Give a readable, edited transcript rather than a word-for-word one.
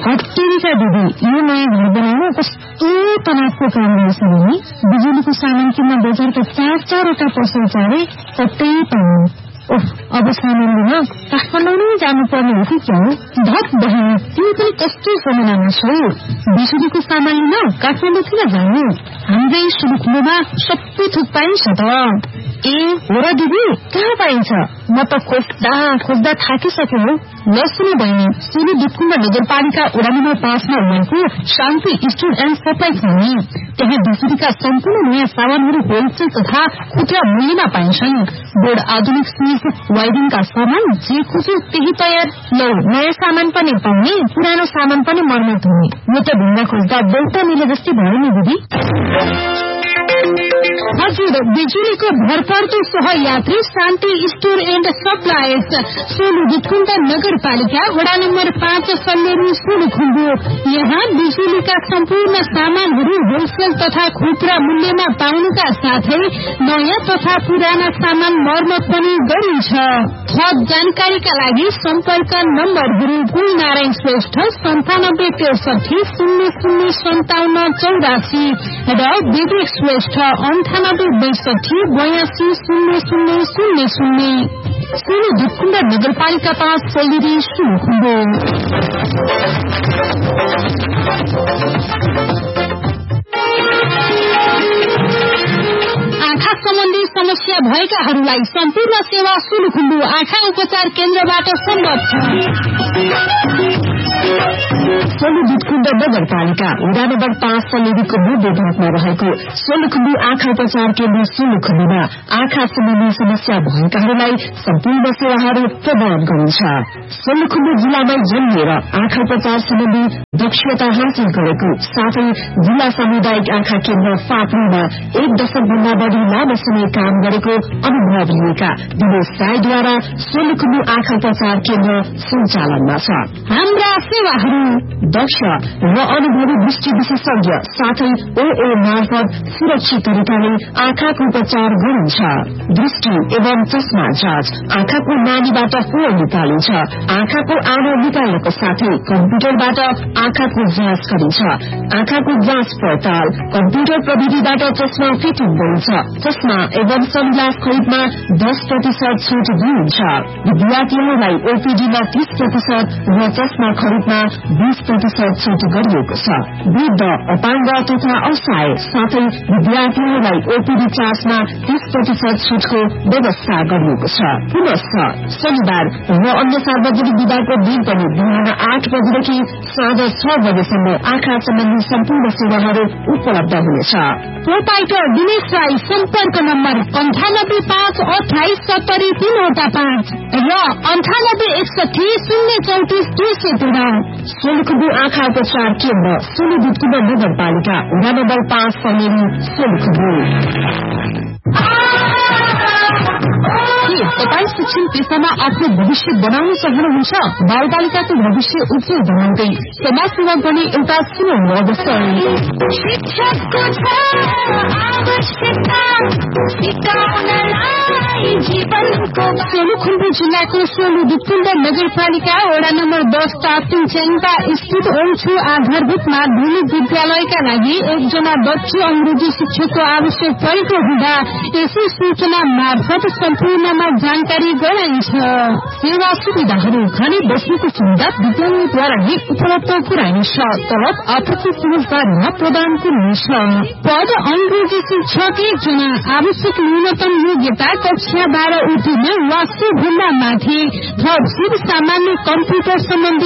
हट्टेरीका दिदी, यो नयाँ घर बनाउन कस्तो तनावको काम रहेछ भने बिजुलीको सामान किन्न बजारका 4-4वटा पसल चारे कतै पाउनु। अब सामान लिन काठमाडौँ जानुपर्ने हो कि क्या हो? धत बहिनी, तिमी पनि कस्तो समयमा छौ? बिजुलीको सामान लिन काठमाडौँ किन जानु? हाम्रै सुलुखुम्बुमा सबै थोक पाइन्छ त। ए हो र दिदी, कहाँ पाइन्छ? म त खोज्दा थाकिसके हो। ल सुन बहिनी, सोलु दुधकुण्ड नगरपालिका वडा नम्बर 5 मा रहेको शान्ति स्टोर एन्ड सप्लाई छ नि। त्यहाँ बिजुलीका सम्पूर्ण नयाँ सामानहरू होलसेल तथा खुद्रा मूल्यमा पाइन्छन्। बोर्ड, आधुनिक स्विच, वायरिङका सामान जे खोज्यो त्यही तयार। लौ, नयाँ सामान पनि पाउने, पुरानो सामान पनि मर्मत हुने। म त ढुङ्गा खोज्दा बेलुका मिले जस्तै भयो नि दिदी। हजुर, बिजुलीको भरपर्दो सहयात्री शान्ति store and suppliers, Solu Dudhkund नगरपालिका वडा नम्बर 5 सल्लेरू सोलुखुम्बु। यहाँ बिजुलीका सम्पूर्ण सामानहरू होलसेल तथा खुद्रा मूल्यमा पाउनुका साथै नयाँ तथा पुराना सामान मर्मत पनि गरिन्छ। थप जानकारीका लागि सम्पर्क नम्बरहरू कुलनारायण श्रेष्ठ 9763 005784 र विवेक श्रेष्ठ 9862 820000। सोलु दुधकुण्ड नगरपालिका 5 सल्लेरू सोलुखुम्बु। आँखा सम्बन्धी समस्या भएकाहरूलाई सम्पूर्ण सेवा सोलुखुम्बु आँखा उपचार केन्द्रबाट सम्भव छ। सोलु दुधकुण्ड नगरपालिका वडा नम्बर 5 सल्लेरूको मध्य भागमा रहेको सोलुखुम्बु आँखा उपचार केन्द्र सोलुखुम्बुमा आँखा सम्बन्धी समस्या भएकाहरूलाई सम्पूर्ण सेवाहरू प्रदान गरिन्छ। सोलुखुम्बु जिल्लामै जन्मिएर आँखा उपचार सम्बन्धी दक्षता हासिल गरेको साथै जिल्ला सामुदायिक आँखा केन्द्र फाप्रीमा 1 दशकभन्दा बढ़ी लामो समय काम गरेको अनुभव लिएका दिनेश राईद्वारा सोलुखुम्बु आँखा उपचार केन्द्र सञ्चालनमा छ। हाम्रा सेवाहरू दक्ष र अनुभवी दृष्टि विशेषज्ञ साथै ओए मार्फत सुरक्षित तरिकाले आँखाको उपचार गरिन्छ। दृष्टि एवं चस्मा जाँच, आँखाको नानीबाट फोहोर निकालिन्छ, आँखाको आनो निकाल्नको साथै कम्प्युटरबाट आँखाको जाँच गरिन्छ। आँखाको जाँच पडताल, कम्प्युटर प्रविधिबाट चस्मा फिटिङ गरिन्छ। चस्मा एवं सनग्लास खरिदमा 10% छुट दिइन्छ। विद्यार्थीहरूलाई ओपीडीमा 30% र चस्मा खरिदमा 20% छुट गरिएको छ। वृद्ध, अपाङ्ग तथा असहाय साथै विद्यार्थीहरूलाई ओपीडी चार्जमा 30% छुटको व्यवस्था गरिएको छ। पुनश्च शनिबार र अन्य सार्वजनिक विधाको दिन पनि बिहान 8 बजेदेखि साँझ 6 बजेसम्म आँखा सम्बन्धी सम्पूर्ण सेवाहरू उपलब्ध हुनेछ। प्रोपाइटर दिनेश राई, सम्पर्क नम्बर 98582703 र 98613034 सोलुखुम्बु आँखा उपचार केन्द्र सोलु दुधकुण्ड नगरपालिका वडा नम्बर 5 सल्लेरू सोलुखुम्बु। तपाईँ शिक्षण पेशामा आफ्नो भविष्य बनाउन चाहनुहुन्छ? बालबालिकाको भविष्य उज्जवल बनाउँदै समाज सेवा गर्ने एउटा सुनौलो अवसर। सोलुखुम्बु जिल्लाको सोलु दुधकुण्ड नगरपालिका वडा नम्बर 10 टाप्टिङ चेन्पा स्थित ओल्छु आधारभूत माध्यमिक विद्यालयका लागि एकजना दक्ष अंग्रेजी शिक्षकको आवश्यक परेको हुँदा यसै सूचना मार्फत सम्पूर्णमा जानकारी गराइन्छ। सेवा सुविधाहरू, खाने बस्नुको सुविधा विद्यालयद्वारा नै उपलब्ध गराइनेछ। तलब आपत्ति समझदारीमा प्रदान गरिनेछ। पद अंग्रेजी शिक्षक 1 जना। आवश्यक न्यूनतम योग्यता कक्षा 12 उत्तीर्ण वा 100 भन्दा माथि। थप सामान्य कम्प्युटर सम्बन्धी